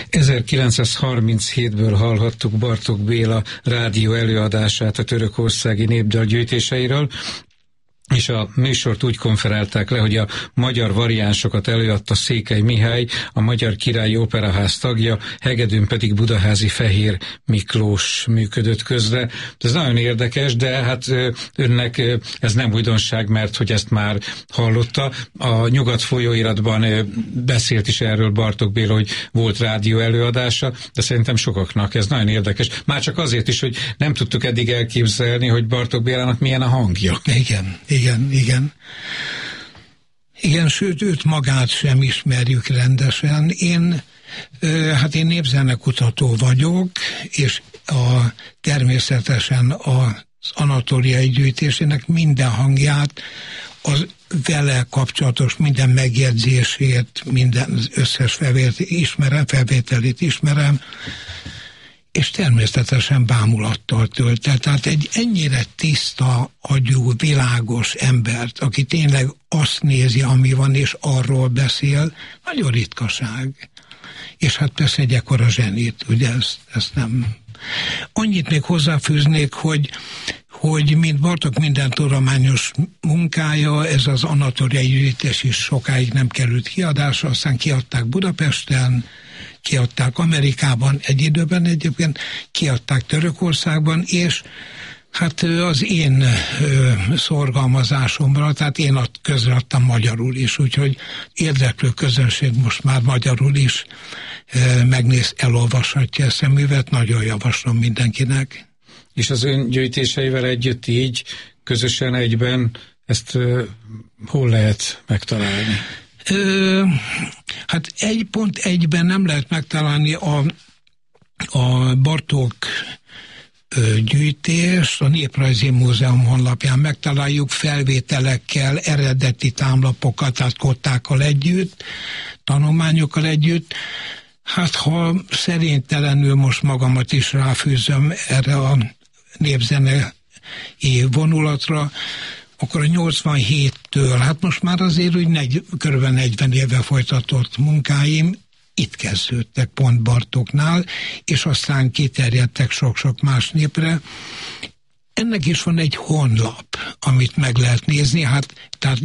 1937-ből hallhattuk Bartók Béla rádió előadását a törökországi népdal gyűjtéseiről, és a műsort úgy konferálták le, hogy a magyar variánsokat előadta Székely Mihály, a Magyar Királyi Operaház tagja, hegedűn pedig Budaházi Fehér Miklós működött közre. Ez nagyon érdekes, de hát önnek ez nem újdonság, mert hogy ezt már hallotta. A Nyugat folyóiratban beszélt is erről Bartók Béla, hogy volt rádió előadása, de szerintem sokaknak ez nagyon érdekes. Már csak azért is, hogy nem tudtuk eddig elképzelni, hogy Bartók Bélának milyen a hangja. Igen, sőt, őt magát sem ismerjük rendesen. Én népzenekutató vagyok, és természetesen az anatóliai gyűjtésének minden hangját, az vele kapcsolatos minden megjegyzését, minden összes felvételét ismerem, és természetesen bámulattal tölt. Tehát egy ennyire tiszta agyú, világos embert, aki tényleg azt nézi, ami van, és arról beszél, nagyon ritkaság. És hát persze egy ekkora zsenit, ugye ezt nem... Annyit még hozzáfűznék, hogy mint Bartók minden tudományos munkája, ez az anatóliai gyűjtés is sokáig nem került kiadásra, aztán kiadták Budapesten, kiadták Amerikában egy időben egyébként, kiadták Törökországban, és hát az én szorgalmazásomra, tehát én közreadtam magyarul is, úgyhogy érdeklő közönség most már magyarul is elolvashatja ezt a művet, nagyon javaslom mindenkinek. És az ön gyűjtéseivel együtt így, közösen egyben ezt hol lehet megtalálni? Hát 1.1-ben nem lehet megtalálni a Bartók gyűjtés, a Néprajzi Múzeum honlapján megtaláljuk felvételekkel, eredeti támlapokat, tehát kottákkal együtt, tanulmányokkal együtt. Hát ha szerintelenül most magamat is ráfűzöm erre a népzenei vonulatra, akkor a 87-től, hát most már azért úgy kb. 40 éve folytatott munkáim itt kezdődtek pont Bartóknál, és aztán kiterjedtek sok-sok más népre. Ennek is van egy honlap, amit meg lehet nézni, tehát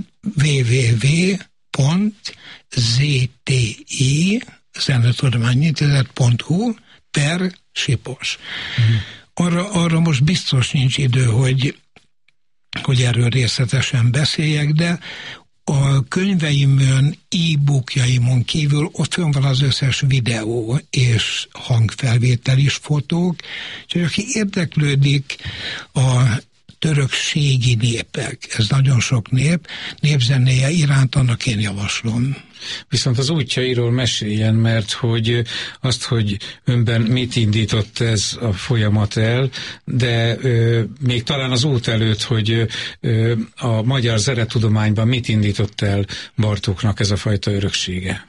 www.zti.hu /Sipos. Arra most biztos nincs idő, hogy erről részletesen beszéljek, de a könyveimön, e-bookjaimon kívül ott fönn van az összes videó és hangfelvétel is, fotók, és aki érdeklődik a törökségi népek, ez nagyon sok népzenéje iránt, annak én javaslom. Viszont az útjairól meséljen, mert hogy azt, hogy önben mit indított ez a folyamat el, de még talán az út előtt, hogy a magyar zenetudományban mit indított el Bartóknak ez a fajta öröksége?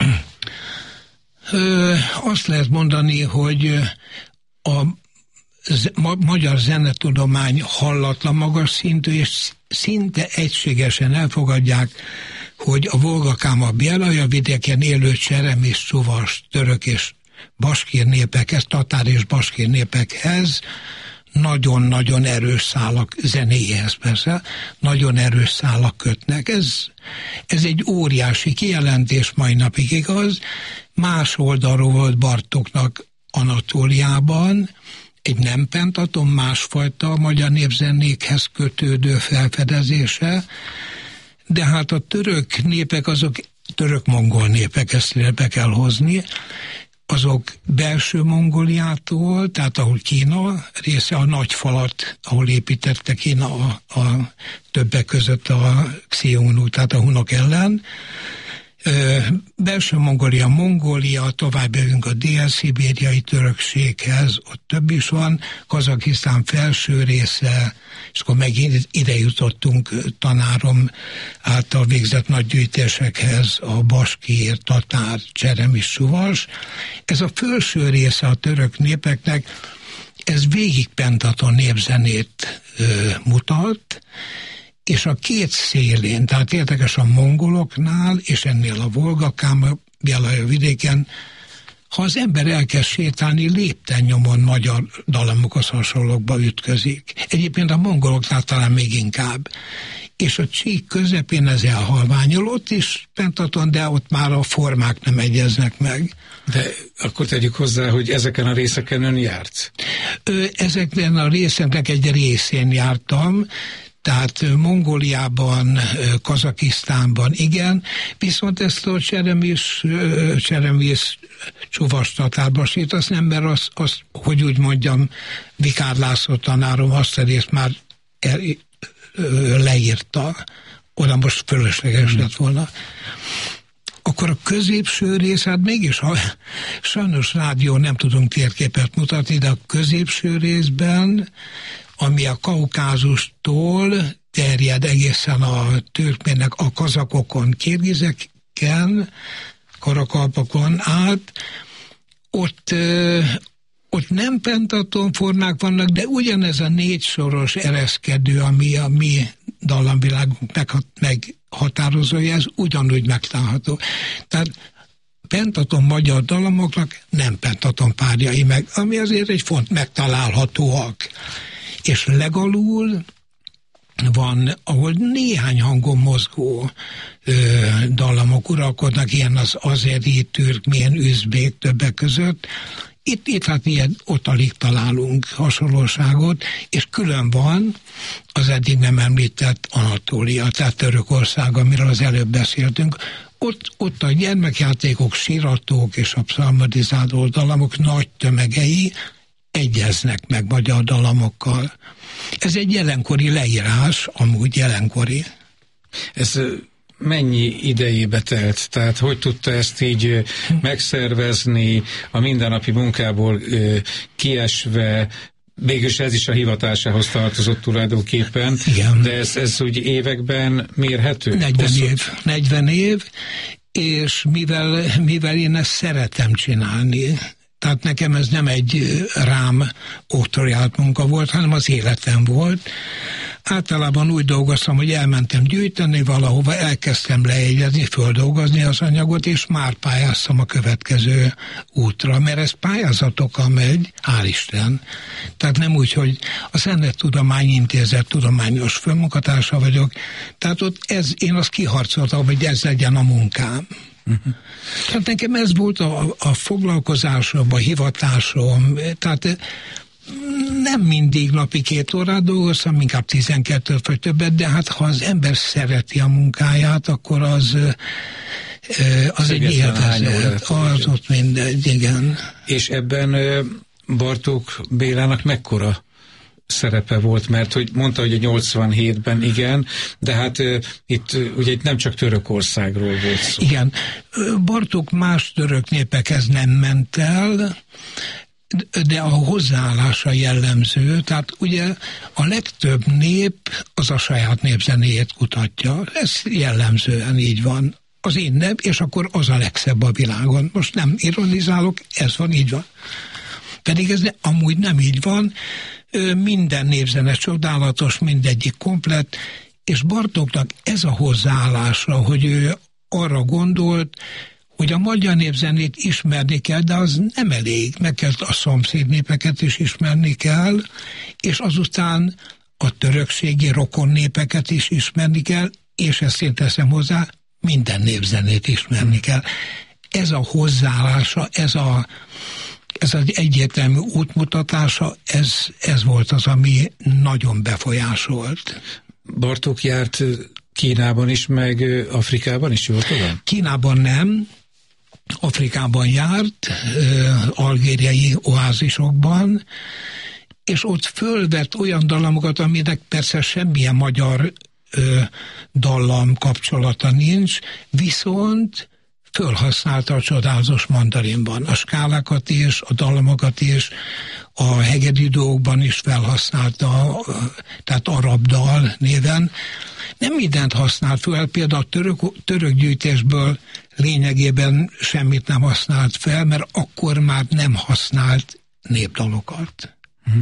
Azt lehet mondani, hogy a magyar zenetudomány hallatlan magas szintű, és szinte egységesen elfogadják, hogy a Volga-Káma Bjelaja vidéken élő cseremis, csuvas, török és baskír népekhez, tatár és baskír népekhez nagyon-nagyon erős szálak, zenéhez persze, nagyon erős szálak kötnek. Ez egy óriási kijelentés, mai napig igaz. Más oldalról volt Bartóknak Anatóliában egy nem pentaton, másfajta magyar népzenékhez kötődő felfedezése, de hát a török népek, azok török-mongol népek, ezt be kell hozni, azok belső Mongóliától, tehát ahol Kína része, a nagy falat, ahol építette Kína a többek között a Xiongnu, tehát a hunok ellen, belső Mongólia, tovább jövünk a dél-szibériai törökséghez, ott több is van, Kazakisztán felső része, és akkor megint ide jutottunk tanárom által végzett nagy gyűjtésekhez, a baskír, tatár, cseremis, suvas. Ez a felső része a török népeknek, ez végig pentaton népzenét mutat, és a két szélén, tehát érdekes a mongoloknál, és ennél a Volga-Káma Bjelaja vidéken ha az ember elkezd sétálni, lépten-nyomon magyar dallamokhoz hasonlókba ütközik. Egyébként a mongoloknál talán még inkább. És a Csík közepén ez elhalványul, ott is pentaton, de ott már a formák nem egyeznek meg. De akkor tegyük hozzá, hogy ezeken a részeken ön járt? Ezeken a részeknek egy részén jártam, tehát Mongóliában, Kazakisztánban, igen, viszont ezt a Cseremész Csuvasstatárba sétasz nem, mert azt, hogy úgy mondjam, Vikár László tanárom azt a részt már leírta, oda most fölösleges lett volna. Akkor a középső rész, hát mégis, sajnos rádió nem tudunk térképet mutatni, de a középső részben, ami a Kaukázustól terjed egészen a türkmének, a kazakokon, kirgizeken, Karakalpakon át, ott nem pentaton formák vannak, de ugyanez a 4 soros ereszkedő, ami a mi dallamvilágunk meghatározója, ez ugyanúgy megtalálható. Tehát pentaton magyar dallamoknak nem pentaton párjai meg, ami azért egy font megtalálhatóak. És legalul van, ahol néhány hangon mozgó dallamok uralkodnak, ilyen az azeri, türkmén, üzbék többek között. Itt hát ilyen, ott alig találunk hasonlóságot, és külön van az eddig nem említett Anatólia, tehát Törökország, amiről az előbb beszéltünk. Ott a gyermekjátékok, síratók és a pszalmodizáló dallamok nagy tömegei egyeznek meg magyar dallamokkal. Ez egy jelenkori leírás, amúgy jelenkori. Ez mennyi idejébe telt? Tehát hogy tudta ezt így megszervezni, a mindennapi munkából kiesve, mégis ez is a hivatásához tartozott tulajdonképpen. Igen. De ez úgy években mérhető? 40 év, és mivel én ezt szeretem csinálni, tehát nekem ez nem egy rám oktroyált munka volt, hanem az életem volt. Általában úgy dolgoztam, hogy elmentem gyűjteni valahova, elkezdtem lejegyezni, földolgozni az anyagot, és már pályáztam a következő útra, mert ez pályázatokkal megy, hál' Isten. Tehát nem úgy, hogy a Szenettudományi Intézet tudományos főmunkatársa vagyok, tehát ott én azt kiharcoltam, hogy ez legyen a munkám. Tehát nekem ez volt a foglalkozásom, a hivatásom, tehát nem mindig napi 2 órát dolgoztam, inkább 12 vagy többet, de hát ha az ember szereti a munkáját, akkor az egy élvezet, az ott mindegy, igen. És ebben Bartók Bélának mekkora szerepe volt, mert hogy mondta, hogy a 87-ben igen, de hát itt ugye nem csak Törökországról volt szó. Igen, Bartók más török népekhez nem ment el, de a hozzáállása jellemző, tehát ugye a legtöbb nép az a saját népzenéjét kutatja, ez jellemzően így van. Az én nép, és akkor az a legszebb a világon. Most nem ironizálok, ez van, így van. Pedig ez amúgy nem így van, minden népzene csodálatos, mindegyik komplett, és Bartóknak ez a hozzáállása, hogy ő arra gondolt, hogy a magyar népzenét ismerni kell, de az nem elég, meg kell a szomszéd népeket is ismerni kell, és azután a törökségi rokon népeket is ismerni kell, és ezt én teszem hozzá, minden népzenét ismerni kell. Ez a hozzáállása, ez az egyértelmű útmutatása, ez volt az, ami nagyon befolyásolt. Bartók járt Kínában is, meg Afrikában is, jól tudom? Kínában nem, Afrikában járt, algériai oázisokban, és ott fölvett olyan dallamokat, aminek persze semmilyen magyar dallam kapcsolata nincs, viszont fölhasználta a csodálatos mandarinban. A skálákat is, a dallamokat is, a hegedűdókban is felhasználta, tehát arab dal néven. Nem mindent használt fel, például a török gyűjtésből lényegében semmit nem használt fel, mert akkor már nem használt népdalokat.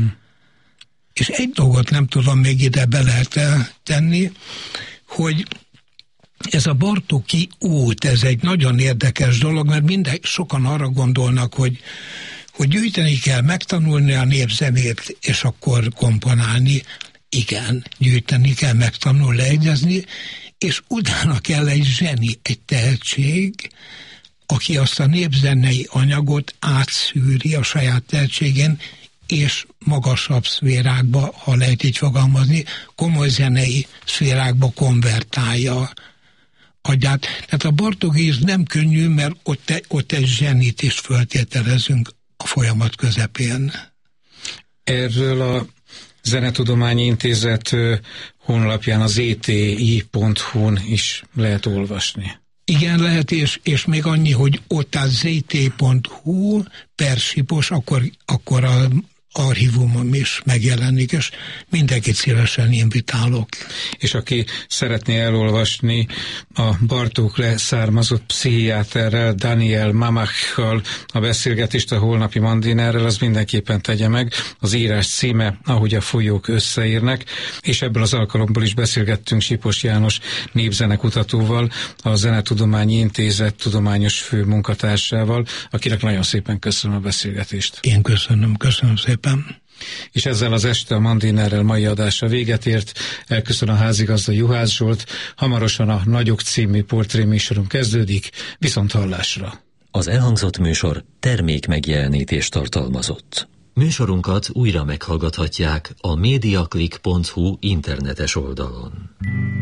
És egy dolgot nem tudom még ide be lehet tenni, hogy Ez a Bartóki út, ez egy nagyon érdekes dolog, mert sokan arra gondolnak, hogy gyűjteni kell, megtanulni a népzenét, és akkor komponálni. Igen, gyűjteni kell, megtanulni, leegyezni, és utána kell egy zseni, egy tehetség, aki azt a népzenei anyagot átszűri a saját tehetségén, és magasabb szférákba, ha lehet így fogalmazni, komoly zenei szférákba konvertálja agyát. Tehát a Bartóki nem könnyű, mert ott egy zsenit is föltételezünk a folyamat közepén. Erről a Zenetudományi Intézet honlapján, az eti.hu-n is lehet olvasni. Igen, lehet, és még annyi, hogy ott a zt.hu per Sipos, akkor a archívumom is megjelenik, és mindenkit szívesen invitálok. És aki szeretné elolvasni a Bartók leszármazott pszichiáterrel, Daniel Mamachal a beszélgetést a holnapi Mandinerrel, az mindenképpen tegye meg. Az írás címe, Ahogy a folyók összeérnek, és ebből az alkalomból is beszélgettünk Sipos János népzenekutatóval, a Zenetudományi Intézet tudományos főmunkatársával, akinek nagyon szépen köszönöm a beszélgetést. Én köszönöm szépen. És ezzel az este a Mandinerrel mai adása véget ért. Elköszön a házigazda Juhász Zsolt. Hamarosan a Nagyok című portréműsorunk kezdődik. Viszont hallásra. Az elhangzott műsor termék megjelenítést tartalmazott. Műsorunkat újra meghallgathatják a mediaclick.hu internetes oldalon.